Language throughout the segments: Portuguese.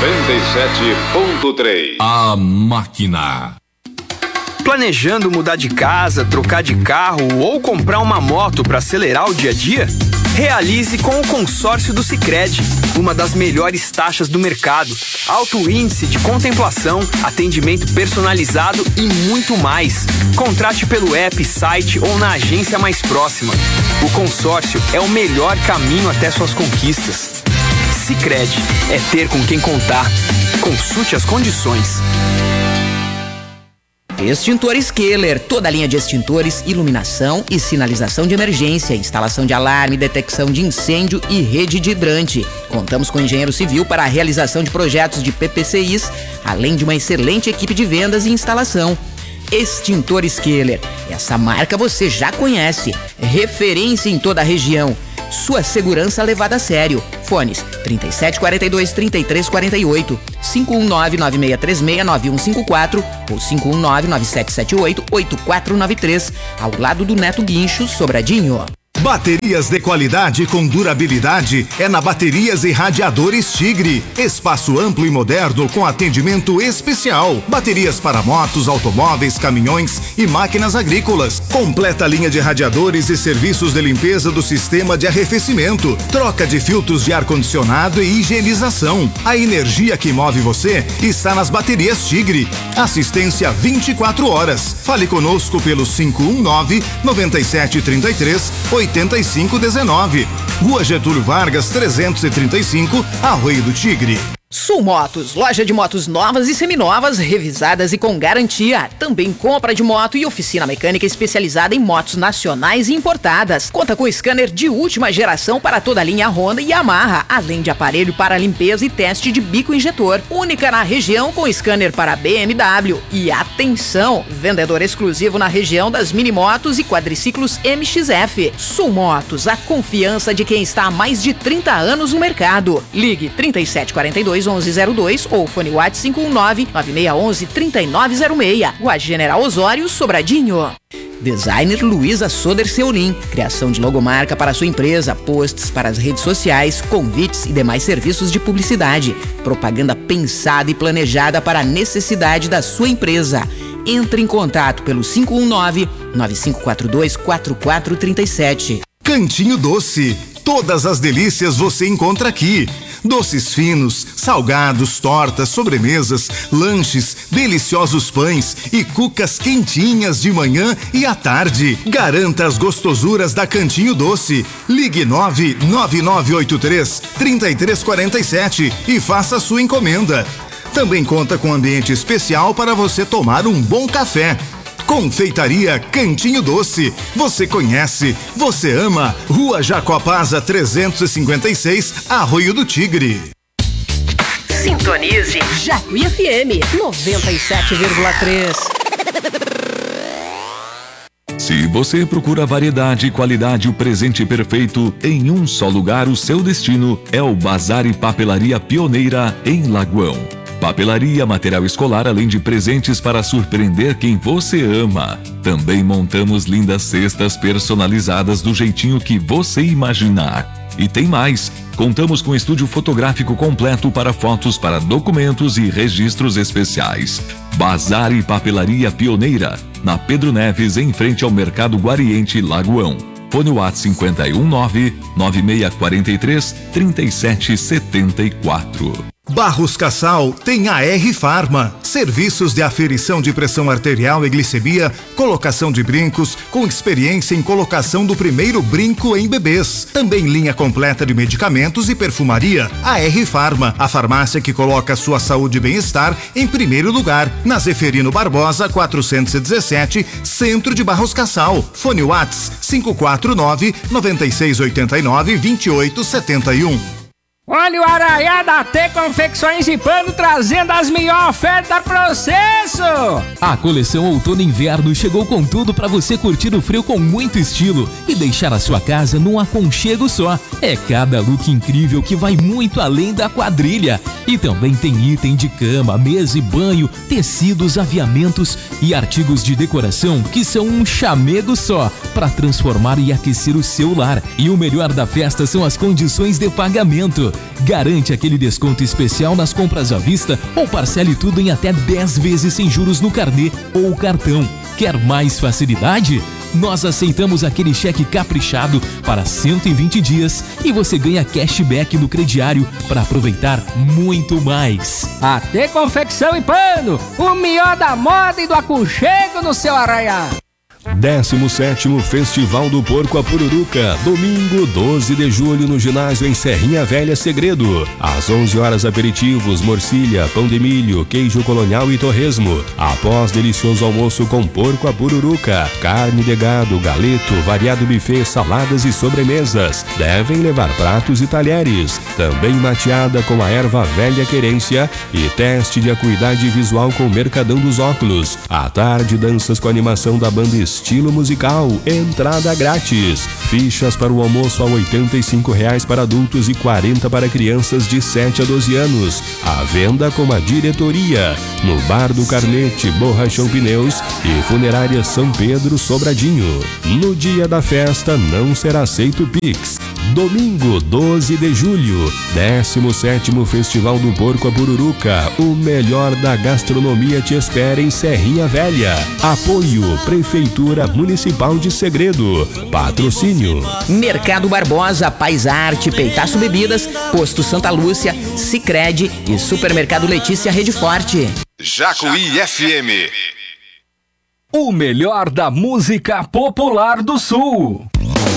97.3. A Máquina. Planejando mudar de casa, trocar de carro ou comprar uma moto para acelerar o dia a dia? Realize com o consórcio do Sicredi, uma das melhores taxas do mercado, alto índice de contemplação, atendimento personalizado e muito mais. Contrate pelo app, site ou na agência mais próxima. O consórcio é o melhor caminho até suas conquistas. Sicredi, é ter com quem contar. Consulte as condições. Extintores Keller, toda a linha de extintores, iluminação e sinalização de emergência, instalação de alarme, detecção de incêndio e rede de hidrante. Contamos com engenheiro civil para a realização de projetos de PPCIs, além de uma excelente equipe de vendas e instalação. Extintores Keller, essa marca você já conhece, referência em toda a região. Sua segurança levada a sério. Fones 3742-3348, 519-9636-9154 ou 519-9778-8493, ao lado do Neto Guincho, Sobradinho. Baterias de qualidade com durabilidade é na Baterias e Radiadores Tigre. Espaço amplo e moderno com atendimento especial. Baterias para motos, automóveis, caminhões e máquinas agrícolas. Completa linha de radiadores e serviços de limpeza do sistema de arrefecimento. Troca de filtros de ar-condicionado e higienização. A energia que move você está nas Baterias Tigre. Assistência 24 horas. Fale conosco pelo 519-9733-8519. Rua Getúlio Vargas 335, Arroio do Tigre. Sul Motos, loja de motos novas e seminovas, revisadas e com garantia. Também compra de moto e oficina mecânica especializada em motos nacionais e importadas. Conta com scanner de última geração para toda a linha Honda e Yamaha, além de aparelho para limpeza e teste de bico injetor. Única na região com scanner para BMW. E atenção, vendedor exclusivo na região das minimotos e quadriciclos MXF. Sul Motos, a confiança de quem está há mais de 30 anos no mercado. Ligue 3742 1102 ou fone WhatsApp 519-9611-3906. Rua General Osório, Sobradinho. Designer Luísa Soder Seolim. Criação de logomarca para sua empresa, posts para as redes sociais, convites e demais serviços de publicidade. Propaganda pensada e planejada para a necessidade da sua empresa. Entre em contato pelo 519-9542-4437. Cantinho Doce. Todas as delícias você encontra aqui. Doces finos, salgados, tortas, sobremesas, lanches, deliciosos pães e cucas quentinhas de manhã e à tarde. Garanta as gostosuras da Cantinho Doce. Ligue 99983-3347 e faça sua encomenda. Também conta com ambiente especial para você tomar um bom café. Confeitaria Cantinho Doce. Você conhece, você ama. Rua Jacopaza 356, Arroio do Tigre. Sintonize Jacuí FM 97,3. Se você procura variedade e qualidade, o presente perfeito em um só lugar, o seu destino é o Bazar e Papelaria Pioneira em Lagoão. Papelaria, material escolar, além de presentes para surpreender quem você ama. Também montamos lindas cestas personalizadas do jeitinho que você imaginar. E tem mais! Contamos com estúdio fotográfico completo para fotos, para documentos e registros especiais. Bazar e Papelaria Pioneira, na Pedro Neves, em frente ao Mercado Guariente, Lagoão. Fone WhatsApp 519-9643-3774. Barros Cassal tem a R Farma. Serviços de aferição de pressão arterial e glicemia, colocação de brincos, com experiência em colocação do primeiro brinco em bebês. Também linha completa de medicamentos e perfumaria. A R Farma, a farmácia que coloca sua saúde e bem-estar em primeiro lugar. Na Zeferino Barbosa, 417, Centro de Barros Cassal. Fone WhatsApp 549-9689-2871. Olha o Araiada T Confecções e Pano trazendo as melhores ofertas para processo. A coleção Outono e Inverno chegou com tudo para você curtir o frio com muito estilo e deixar a sua casa num aconchego só. É cada look incrível que vai muito além da quadrilha. E também tem item de cama, mesa e banho, tecidos, aviamentos e artigos de decoração que são um chamego só para transformar e aquecer o seu lar. E o melhor da festa são as condições de pagamento. Garante aquele desconto especial nas compras à vista ou parcele tudo em até 10 vezes sem juros no carnê ou cartão. Quer mais facilidade? Nós aceitamos aquele cheque caprichado para 120 dias e você ganha cashback no crediário para aproveitar muito mais. AT Confecção e Pano, o melhor da moda e do aconchego no seu arraial. 17º Festival do Porco a Pururuca, domingo 12 de julho no ginásio em Serrinha Velha Segredo. Às 11 horas aperitivos, morcilha, pão de milho, queijo colonial e torresmo. Após delicioso almoço com porco a pururuca, carne de gado, galeto, variado buffet, saladas e sobremesas. Devem levar pratos e talheres. Também mateada com a erva velha querência e teste de acuidade visual com o Mercadão dos Óculos. À tarde, danças com animação da banda Estilo Musical, entrada grátis. Fichas para o almoço a R$ 85 para adultos e R$ 40 para crianças de 7 a 12 anos. À venda com a diretoria, no Bar do Carnete, Borrachão Pneus e Funerária São Pedro Sobradinho. No dia da festa não será aceito Pix. Domingo 12 de julho, 17º Festival do Porco a Pururuca, o melhor da gastronomia te espera em Serrinha Velha. Apoio Prefeitura Municipal de Segredo. Patrocínio Mercado Barbosa, Pais Arte, Peitaço Bebidas, Posto Santa Lúcia, Sicredi e Supermercado Letícia Rede Forte. Jacuí FM. O melhor da música popular do Sul.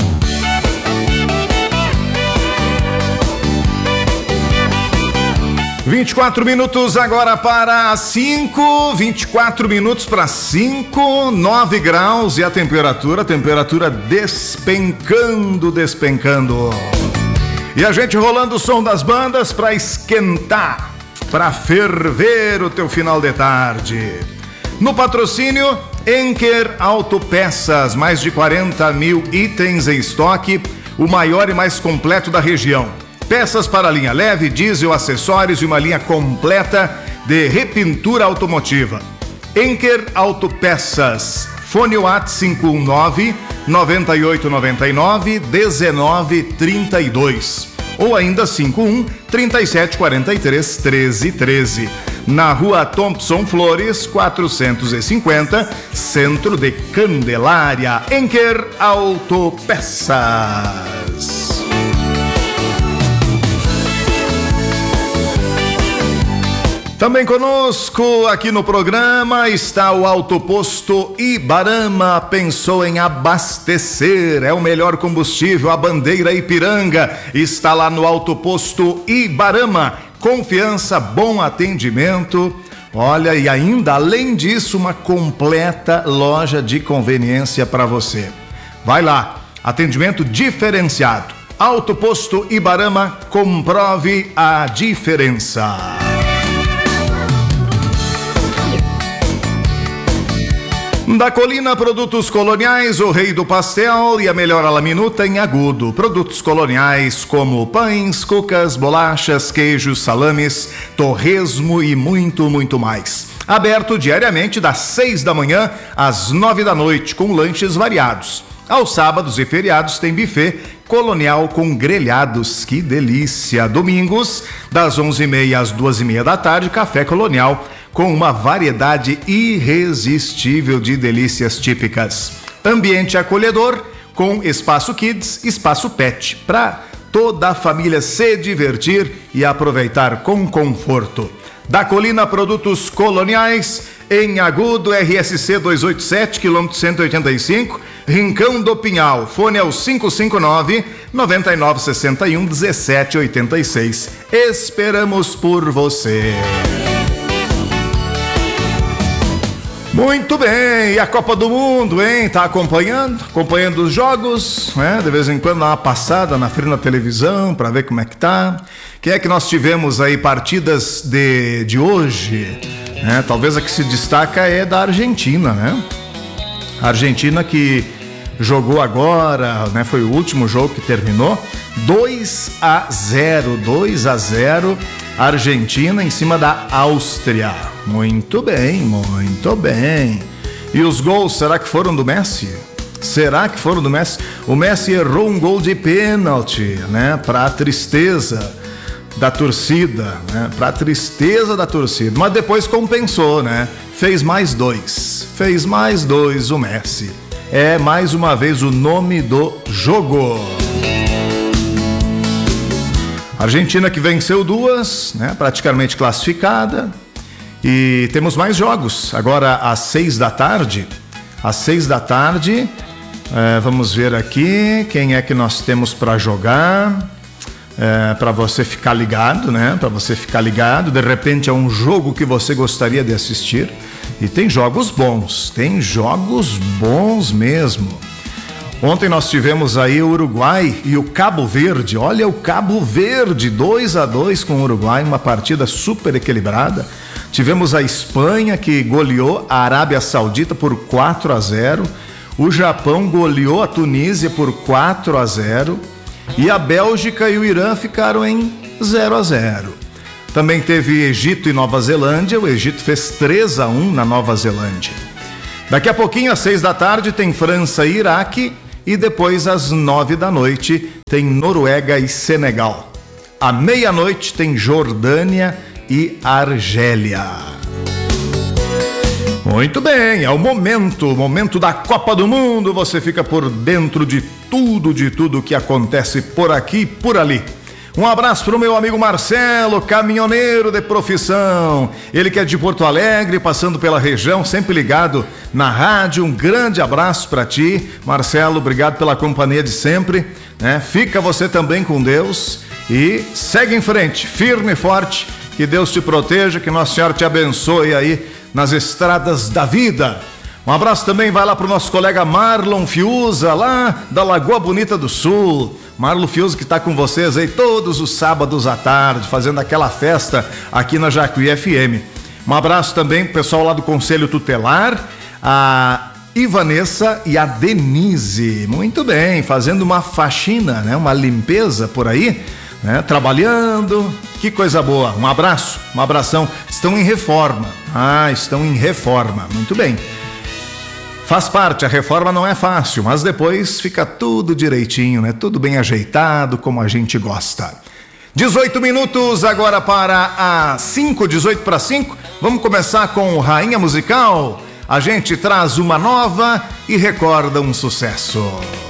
24 minutos agora para 5, 24 minutos para 5, 9 graus e a temperatura despencando. E a gente rolando o som das bandas para esquentar, para ferver o teu final de tarde. No patrocínio, Enker Autopeças, mais de 40 mil itens em estoque, o maior e mais completo da região. Peças para linha leve, diesel, acessórios e uma linha completa de repintura automotiva. Enker Autopeças. Fone WhatsApp 519-9899-1932. Ou ainda 51-3743-1313. Na rua Thompson Flores, 450, centro de Candelária. Enker Autopeças. Também conosco aqui no programa está o Autoposto Ibarama. Pensou em abastecer? É o melhor combustível, a bandeira Ipiranga. Está lá no Autoposto Ibarama. Confiança, bom atendimento. Olha, e ainda, além disso, uma completa loja de conveniência para você. Vai lá, atendimento diferenciado. Autoposto Ibarama, comprove a diferença. Da Colina Produtos Coloniais, o rei do pastel e a melhor laminuta em Agudo. Produtos coloniais como pães, cucas, bolachas, queijos, salames, torresmo e muito, muito mais. Aberto diariamente das 6 da manhã às 9 da noite, com lanches variados. Aos sábados e feriados tem buffet colonial com grelhados, que delícia. Domingos, das 11h30 às 2h30 da tarde, café colonial com uma variedade irresistível de delícias típicas. Ambiente acolhedor com espaço kids, espaço pet, para toda a família se divertir e aproveitar com conforto. Da Colina Produtos Coloniais, em Agudo, RSC 287, quilômetro 185, Rincão do Pinhal. Fone é o 559-9961-1786. Esperamos por você. Muito bem, e a Copa do Mundo, hein? Tá acompanhando os jogos, né? De vez em quando dá uma passada na frente da televisão para ver como é que tá. Quem é que nós tivemos aí partidas de hoje? Talvez a que se destaca é da Argentina, né? A Argentina que jogou agora, né? Foi o último jogo que terminou 2-0, Argentina em cima da Áustria. Muito bem, muito bem. E os gols, será que foram do Messi? O Messi errou um gol de pênalti, né? Pra tristeza da torcida, né? Pra tristeza da torcida. Mas depois compensou, né? Fez mais 2 o Messi. É mais uma vez o nome do jogo. Argentina que venceu 2, né? Praticamente classificada. E temos mais jogos. Agora às 6 da tarde. Às 6 da tarde, vamos ver aqui quem é que nós temos para jogar. Para você ficar ligado, né? Para você ficar ligado. De repente é um jogo que você gostaria de assistir. E tem jogos bons mesmo. Ontem nós tivemos aí o Uruguai e o Cabo Verde. Olha o Cabo Verde, 2-2 com o Uruguai, uma partida super equilibrada. Tivemos a Espanha que goleou a Arábia Saudita por 4-0. O Japão goleou a Tunísia por 4-0. E a Bélgica e o Irã ficaram em 0-0. Também teve Egito e Nova Zelândia. O Egito fez 3-1 na Nova Zelândia. Daqui a pouquinho, às 6 da tarde, tem França e Iraque. E depois, às 9 da noite, tem Noruega e Senegal. À meia-noite, tem Jordânia e Argélia. Muito bem, é o momento da Copa do Mundo. Você fica por dentro de tudo que acontece por aqui e por ali. Um abraço para o meu amigo Marcelo, caminhoneiro de profissão. Ele que é de Porto Alegre, passando pela região, sempre ligado na rádio. Um grande abraço para ti, Marcelo. Obrigado pela companhia de sempre, né? Fica você também com Deus e segue em frente, firme e forte. Que Deus te proteja, que Nossa Senhora te abençoe aí nas estradas da vida. Um abraço também vai lá para o nosso colega Marlon Fiuza, lá da Lagoa Bonita do Sul. Marlon Fiuza que está com vocês aí todos os sábados à tarde, fazendo aquela festa aqui na Jacuí FM. Um abraço também pro pessoal lá do Conselho Tutelar, a Ivanessa e a Denise. Muito bem, fazendo uma faxina, né? Uma limpeza por aí, né? Trabalhando, que coisa boa. Um abraço, um abração. Estão em reforma. Estão em reforma. Muito bem. Faz parte, a reforma não é fácil, mas depois fica tudo direitinho, né? Tudo bem ajeitado, como a gente gosta. 18 minutos agora para as 5, 18 para 5. Vamos começar com o Rainha Musical. A gente traz uma nova e recorda um sucesso.